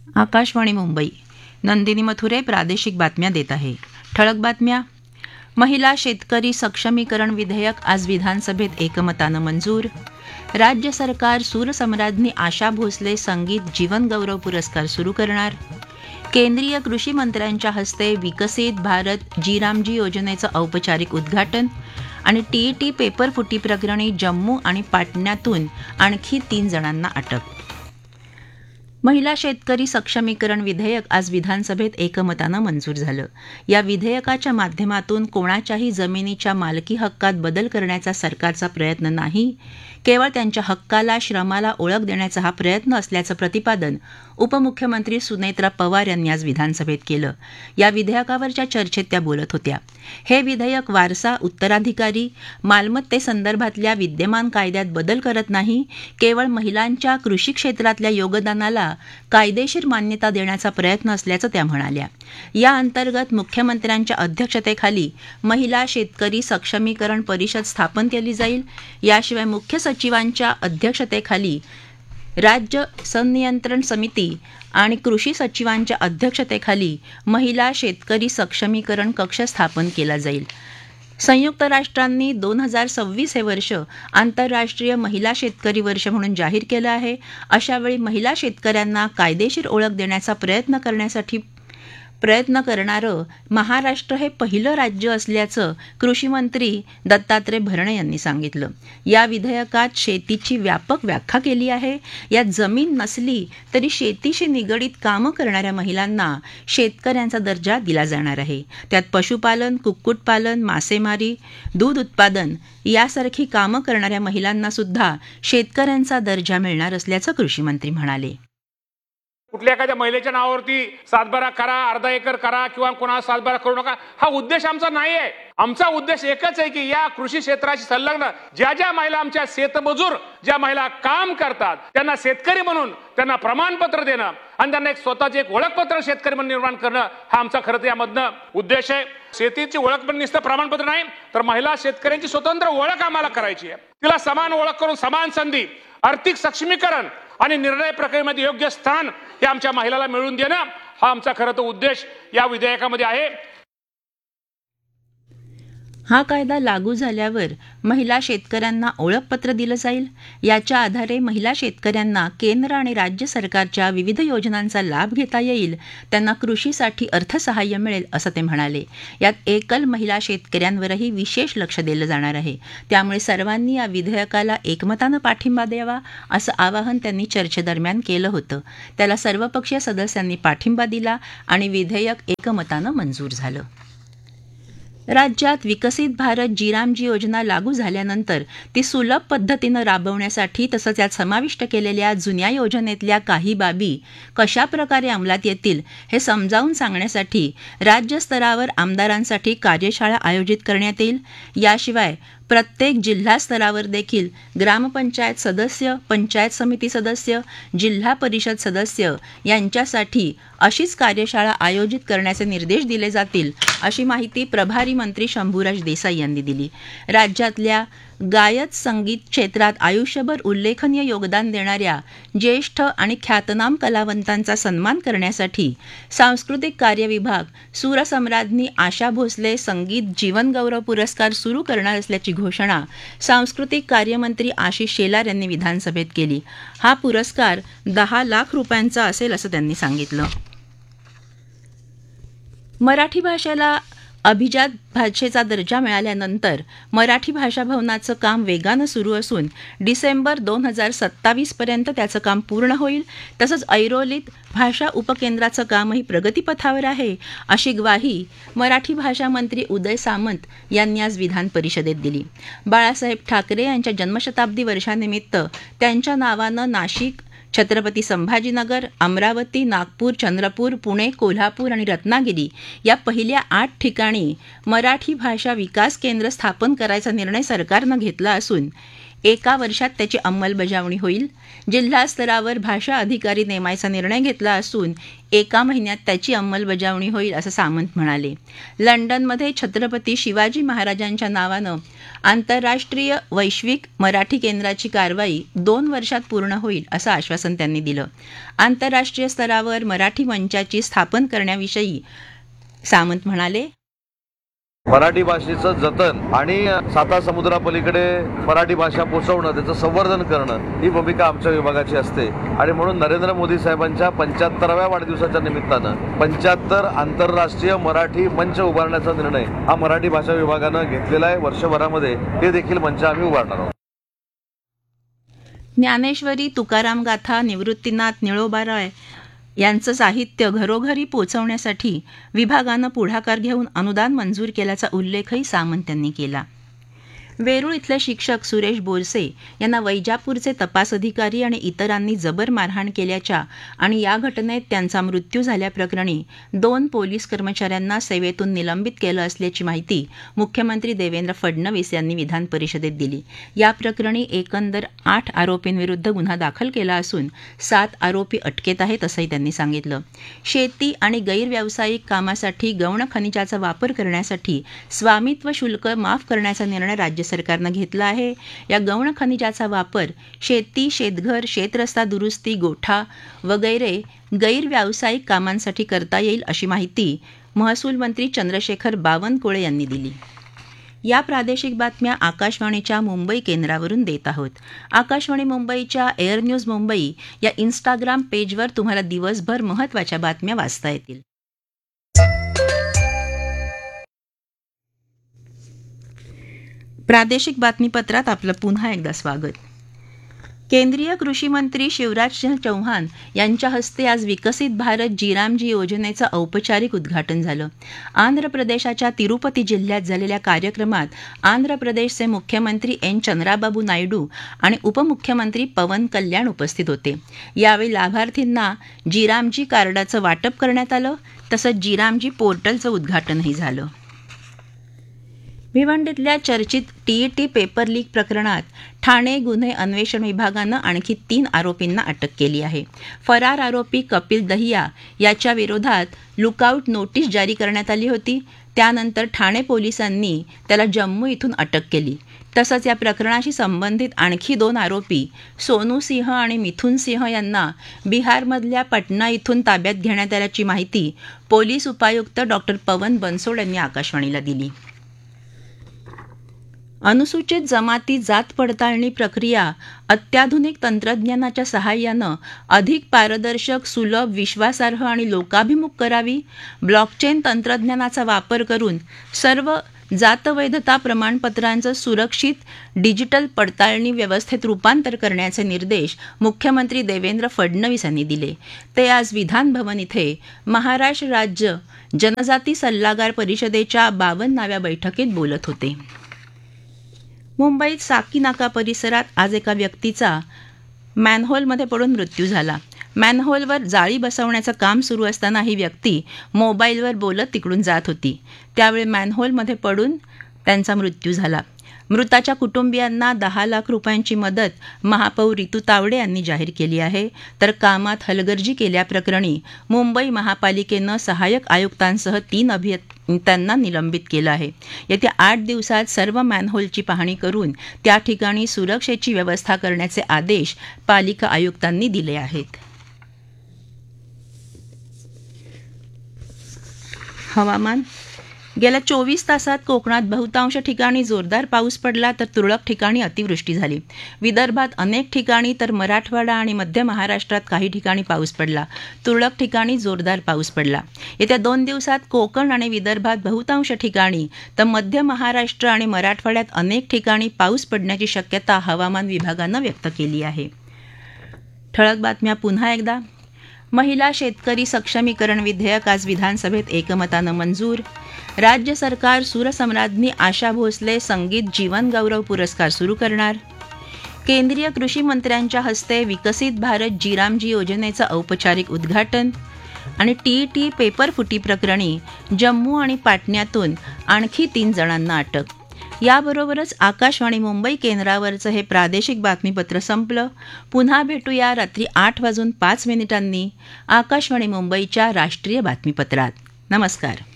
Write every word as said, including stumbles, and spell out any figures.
आकाशवाणी मुंबई. नंदिनी मथुरे प्रादेशिक बातम्या देत आहे. ठळक बातम्या. महिला शेतकरी सक्षमीकरण विधेयक आज विधानसभेत एकमतानं मंजूर. राज्य सरकार सूरसम्राज्ञी आशा भोसले संगीत जीवन गौरव पुरस्कार सुरू करणार. केंद्रीय कृषी मंत्र्यांच्या हस्ते विकसित भारत जी रामजी योजनेचं औपचारिक उद्घाटन. आणि टीईटी पेपर फुटी प्रकरणी जम्मू आणि पाटण्यातून आणखी तीन जणांना अटक. महिला शेतकरी सक्षमीकरण विधेयक आज विधानसभेत एकमतानं मंजूर झालं. या विधेयकाच्या माध्यमातून कोणाच्याही जमिनीच्या मालकी हक्कात बदल करण्याचा सरकारचा प्रयत्न नाही, केवळ त्यांच्या हक्काला श्रमाला ओळख देण्याचा हा प्रयत्न असल्याचं प्रतिपादन उपमुख्यमंत्री सुनेत्रा पवार यांनी आज विधानसभेत केलं. या विधेयकावरच्या चर्चेत त्या बोलत होत्या. हे विधेयक वारसा, उत्तराधिकारी, मालमत्तेसंदर्भातल्या विद्यमान कायद्यात बदल करत नाही, केवळ महिलांच्या कृषी क्षेत्रातल्या योगदानाला कायदेशीर मान्यता देण्याचा प्रयत्न असल्याचं त्या म्हणाल्या. या अंतर्गत मुख्यमंत्र्यांच्या अध्यक्षतेखाली महिला शेतकरी सक्षमीकरण परिषद स्थापन केली जाईल. याशिवाय मुख्य सचिवांच्या अध्यक्षतेखाली राज्य संनियंत्रण समिती आणि कृषी सचिवांच्या अध्यक्षतेखाली महिला शेतकरी सक्षमीकरण कक्ष स्थापन केला जाईल. संयुक्त राष्ट्रांनी दोन हजार सव्वीस हे वर्ष आंतरराष्ट्रीय महिला शेतकरी वर्ष म्हणून जाहीर केलं आहे. अशावेळी महिला शेतकऱ्यांना कायदेशीर ओळख देण्याचा प्रयत्न करण्यासाठी प्रयत्न करणारं महाराष्ट्र हे पहिलं राज्य असल्याचं कृषी मंत्री दत्तात्रय भरणे यांनी सांगितलं. या विधेयकात शेतीची व्यापक व्याख्या केली आहे. यात जमीन नसली तरी शेतीशी निगडीत कामं करणाऱ्या महिलांना शेतकऱ्यांचा दर्जा दिला जाणार आहे. त्यात पशुपालन, कुक्कुटपालन, मासेमारी, दूध उत्पादन यासारखी कामं करणाऱ्या महिलांना सुद्धा शेतकऱ्यांचा दर्जा मिळणार असल्याचं कृषी मंत्री म्हणाले. कुठल्या एखाद्या महिलेच्या नावावरती सातबारा करा, अर्धा एकर करा किंवा कोणाला सातबारा करू नका, हा उद्देश आमचा नाही आहे. आमचा उद्देश एकच आहे की या कृषी क्षेत्राशी संलग्न ज्या ज्या महिला आमच्या शेतमजूर ज्या महिला काम करतात त्यांना शेतकरी म्हणून त्यांना प्रमाणपत्र देणं आणि त्यांना एक स्वतःचे एक ओळखपत्र शेतकरी म्हणून निर्माण करणं हा आमचा खरं तर यामधनं उद्देश आहे. शेतीची ओळख पण नुसतं प्रमाणपत्र नाही तर महिला शेतकऱ्यांची स्वतंत्र ओळख आम्हाला करायची आहे. तिला समान ओळख करून समान संधी, आर्थिक सक्षमीकरण आणि निर्णय प्रक्रियेमध्ये योग्य स्थान हे आमच्या महिलाला मिळवून देणं हा आमचा खरं तर उद्देश या विधेयकामध्ये आहे. हा कायदा लागू झाल्यावर महिला शेतकऱ्यांना ओळखपत्र दिलं जाईल. याच्या आधारे महिला शेतकऱ्यांना केंद्र आणि राज्य सरकारच्या विविध योजनांचा लाभ घेता येईल. त्यांना कृषीसाठी अर्थसहाय्य मिळेल असं ते म्हणाले. यात एकल महिला शेतकऱ्यांवरही विशेष लक्ष दिलं जाणार आहे. त्यामुळे सर्वांनी या विधेयकाला एकमतानं पाठिंबा द्यावा असं आवाहन त्यांनी चर्चेदरम्यान केलं होतं. त्याला सर्वपक्षीय सदस्यांनी पाठिंबा दिला आणि विधेयक एकमतानं मंजूर झालं. राज्यात विकसित भारत जी रामजी योजना लागू झाल्यानंतर ती सुलभ पद्धतीनं राबवण्यासाठी तसंच यात समाविष्ट केलेल्या जुन्या योजनेतल्या काही बाबी कशा प्रकारे अंमलात येतील हे समजावून सांगण्यासाठी राज्यस्तरावर आमदारांसाठी कार्यशाळा आयोजित करण्यात येईल. याशिवाय प्रत्येक जिल्हा स्तरावर देखील ग्रामपंचायत सदस्य, पंचायत समिती सदस्य, जिल्हा परिषद सदस्य यांच्यासाठी अशीच कार्यशाळा आयोजित करण्याचे निर्देश दिले जातील अशी माहिती प्रभारी मंत्री शंभूराज देसाई यांनी दिली. राज्यातल्या गायक संगीत क्षेत्रात आयुष्यभर उल्लेखनीय योगदान देणाऱ्या ज्येष्ठ आणि ख्यातनाम कलावंतांचा सन्मान करण्यासाठी सांस्कृतिक कार्य विभाग सूरसम्राज्ञी आशा भोसले संगीत जीवन गौरव पुरस्कार सुरू करणार असल्याची घोषणा सांस्कृतिक कार्यमंत्री आशिष शेलार यांनी विधानसभेत केली. हा पुरस्कार दहा लाख रुपयांचा असेल असं त्यांनी सांगितलं. मराठी भाषेला अभिजात भाषेचा दर्जा मिळाल्यानंतर मराठी भाषा भवनाचं काम वेगानं सुरू असून डिसेंबर दोन हजार सत्तावीसपर्यंत त्याचं काम पूर्ण होईल. तसंच ऐरोलीत भाषा उपकेंद्राचं कामही प्रगतीपथावर आहे अशी ग्वाही मराठी भाषा मंत्री उदय सामंत यांनी आज विधान परिषदेत दिली. बाळासाहेब ठाकरे यांच्या जन्मशताब्दी वर्षानिमित्त त्यांच्या नावानं नाशिक, छत्रपती संभाजीनगर, अमरावती, नागपूर, चंद्रपूर, पुणे, कोल्हापूर आणि रत्नागिरी या पहिल्या आठ ठिकाणी मराठी भाषा विकास केंद्र स्थापन करायचा निर्णय सरकारनं घेतला असून एका वर्षात त्याची अंमलबजावणी होईल. जिल्हा स्तरावर भाषा अधिकारी नेमायचा निर्णय घेतला असून एका महिन्यात त्याची अंमलबजावणी होईल असं सामंत म्हणाले. लंडनमध्ये छत्रपती शिवाजी महाराजांच्या नावानं आंतरराष्ट्रीय वैश्विक मराठी केंद्राची कारवाई दोन वर्षात पूर्ण होईल असं आश्वासन त्यांनी दिलं. आंतरराष्ट्रीय स्तरावर मराठी मंचाची स्थापन करण्याविषयी सामंत म्हणाले, मराठी भाषेचं जतन आणि साता समुद्रापलीकडे मराठी भाषा पोचवणं, त्याचं संवर्धन करणं ही भूमिका आमच्या विभागाची असते. आणि म्हणून नरेंद्र मोदी साहेबांच्या पंच्याहत्तराव्या वाढदिवसाच्या निमित्तानं पंच्याहत्तर आंतरराष्ट्रीय मराठी मंच उभारण्याचा निर्णय हा मराठी भाषा विभागानं घेतलेला आहे. वर्षभरामध्ये ते देखील मंच आम्ही उभारणार आहोत. ज्ञानेश्वरी, तुकाराम गाथा, निवृत्तीनाथ निळोबाराय यांचं साहित्य घरोघरी पोचवण्यासाठी विभागानं पुढाकार घेऊन अनुदान मंजूर केल्याचा उल्लेखही सामंत यांनी केला. वेरूळ इथले शिक्षक सुरेश बोरसे यांना वैजापूरचे तपास अधिकारी आणि इतरांनी जबर मारहाण केल्याच्या आणि या घटनेत त्यांचा मृत्यू झाल्याप्रकरणी दोन पोलीस कर्मचाऱ्यांना सेवेतून निलंबित केलं असल्याची माहिती मुख्यमंत्री देवेंद्र फडणवीस यांनी विधान परिषदेत दिली. या प्रकरणी एकंदर आठ आरोपींविरुद्ध गुन्हा दाखल केला असून सात आरोपी अटकेत आहेत असंही त्यांनी सांगितलं. शेती आणि गैरव्यावसायिक कामासाठी गौण खनिजाचा वापर करण्यासाठी स्वामित्व शुल्क माफ करण्याचा निर्णय राज्य सरकारनं घेतला आहे. या गौण खनिजाचा वापर शेती, शेतघर, शेतरस्ता दुरुस्ती, गोठा वगैरे गैरव्यावसायिक कामांसाठी करता येईल अशी माहिती महसूल मंत्री चंद्रशेखर बावनकुळे यांनी दिली. या प्रादेशिक बातम्या आकाशवाणीच्या मुंबई केंद्रावरून देत आहोत. आकाशवाणी मुंबईच्या एअर न्यूज मुंबई या इन्स्टाग्राम पेजवर तुम्हाला दिवसभर महत्त्वाच्या बातम्या वाचता येतील. प्रादेशिक बातमीपत्रात आपलं पुन्हा एकदा स्वागत. केंद्रीय कृषी मंत्री शिवराजसिंह चौहान यांच्या हस्ते आज विकसित भारत जीरामजी योजनेचं औपचारिक उद्घाटन झालं. आंध्र प्रदेशाच्या तिरुपती जिल्ह्यात झालेल्या कार्यक्रमात आंध्र प्रदेशचे मुख्यमंत्री एन चंद्राबाबू नायडू आणि उपमुख्यमंत्री पवन कल्याण उपस्थित होते. यावेळी लाभार्थींना जीरामजी कार्डाचं वाटप करण्यात आलं. तसंच जीरामजी पोर्टलचं उद्घाटनही झालं. भिवंडीतल्या चर्चित टीईटी पेपर लीक प्रकरणात ठाणे गुन्हे अन्वेषण विभागानं आणखी तीन आरोपींना अटक केली आहे. फरार आरोपी कपिल दहिया याच्या विरोधात लुकआउट नोटीस जारी करण्यात आली होती. त्यानंतर ठाणे पोलिसांनी त्याला जम्मू इथून अटक केली. तसंच या प्रकरणाशी संबंधित आणखी दोन आरोपी सोनू सिंह आणि मिथुन सिंह यांना बिहारमधल्या पटना इथून ताब्यात घेण्यात आल्याची माहिती पोलीस उपायुक्त डॉक्टर पवन बनसोड यांनी आकाशवाणीला दिली. अनुसूचित जमाती जात पडताळणी प्रक्रिया अत्याधुनिक तंत्रज्ञानाच्या सहाय्यानं अधिक पारदर्शक, सुलभ, विश्वासार्ह आणि लोकाभिमुख करावी. ब्लॉकचेन तंत्रज्ञानाचा वापर करून सर्व जातवैधता प्रमाणपत्रांचं सुरक्षित डिजिटल पडताळणी व्यवस्थेत रूपांतर करण्याचे निर्देश मुख्यमंत्री देवेंद्र फडणवीस यांनी दिले. ते आज विधान भवन इथे महाराष्ट्र राज्य जनजाती सल्लागार परिषदेच्या बावन्नाव्या बैठकीत बोलत होते. मुंबईत साकीनाका परिसरात आज एका व्यक्तीचा मॅनहोलमध्ये पडून मृत्यू झाला. मॅनहोलवर जाळी बसवण्याचं काम सुरू असताना ही व्यक्ती मोबाईलवर बोलत तिकडून जात होती. त्यावेळी मॅनहोलमध्ये पडून त्यांचा मृत्यू झाला. मृताच्या कुटुंबियांना दहा लाख रुपयांची मदत महापौर रितू तावडे यांनी जाहीर केली आहे. तर कामात हलगर्जी केल्याप्रकरणी मुंबई महापालिकेनं सहाय्यक आयुक्तांसह तीन अभियंत्यांना निलंबित केलं आहे. येत्या आठ दिवसात सर्व मॅनहोलची पाहणी करून त्या ठिकाणी सुरक्षेची व्यवस्था करण्याचे आदेश पालिका आयुक्तांनी दिले आहेत. हवामान. गेल्या चोवीस तासात कोकणात बहुतांश ठिकाणी जोरदार पाऊस पडला तर तुरळक ठिकाणी अतिवृष्टी झाली. विदर्भात अनेक ठिकाणी तर मराठवाडा आणि मध्य महाराष्ट्रात काही ठिकाणी पाऊस पडला. तुरळक ठिकाणी जोरदार पाऊस पडला. येत्या दोन दिवसात कोकण आणि विदर्भात बहुतांश ठिकाणी तर मध्य महाराष्ट्र आणि मराठवाड्यात अनेक ठिकाणी पाऊस पडण्याची शक्यता हवामान विभागानं व्यक्त केली आहे. ठळक बातम्या पुन्हा एकदा. महिला शेतकरी सक्षमीकरण विधेयक आज विधानसभेत एकमतानं मंजूर. राज्य सरकार सूरसम्राज्ञी आशा भोसले संगीत जीवन गौरव पुरस्कार सुरू करणार. केंद्रीय कृषी मंत्र्यांच्या हस्ते विकसित भारत जीरामजी योजनेचं औपचारिक उद्घाटन. आणि टीईटी पेपर फुटी प्रकरणी जम्मू आणि पाटण्यातून आणखी तीन जणांना अटक. याबरोबरच आकाशवाणी मुंबई केंद्रावरचं हे प्रादेशिक बातमीपत्र संपलं. पुन्हा भेटूया रात्री आठ वाजून पाच मिनिटांनी आकाशवाणी मुंबईच्या राष्ट्रीय बातमीपत्रात. नमस्कार.